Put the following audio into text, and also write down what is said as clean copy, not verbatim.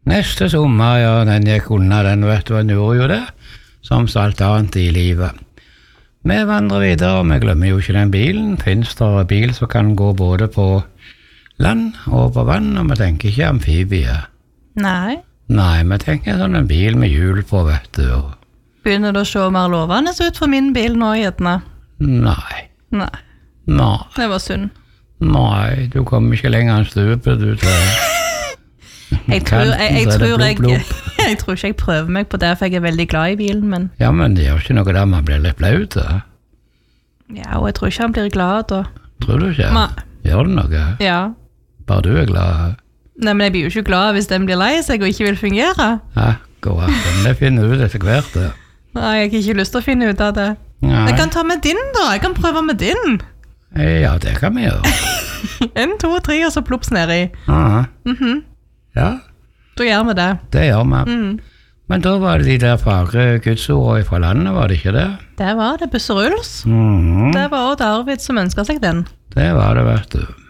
Neste sommer, ja, den gikk unna, den vet du, den gjorde jo det, som så alt annet i livet. Vi vandrer videre, og vi glemmer jo ikke den bilen. Finnes det bil som kan gå både på land og på vann, og vi tenker ikke amfibie. Nei. Nei, vi tenker sånn en bil med hjul på, vet du. Og... Begynner det å se mer lovende ut for min bil nå, Gjerne? Nei. Nei. Nei. Det var synd. Nei, du kommer ikke lenger enn stupet, du tror. Jeg tror ikke jeg prøver meg på det, for jeg er veldig glad i bilen, men... Ja, men det gjør ikke noe der man blir litt blaut, da. Ja, og jeg tror ikke han blir glad, da. Tror du ikke? Nei. Gjør det noe? Ja. Bare du er glad? Nei, men jeg blir jo ikke glad hvis den blir lei seg og ikke vil fungere. Ja, gå av. Men det finner ut etter hvert, det. Nei, jeg har ikke lyst til å finne ut av det. Nei. Jeg kan ta med din, da. Jeg kan prøve med din. Ja, det kan vi gjøre. 1, 2, 3, og så plops nedi. Aha. Ja, Da gjør vi det. det gjør vi. Men da var det de der fagre gudsordene fra landet, var det ikke det? Det var det, Busseruls. Det var Odd Arvid som ønsket seg den. Det var det, vet du.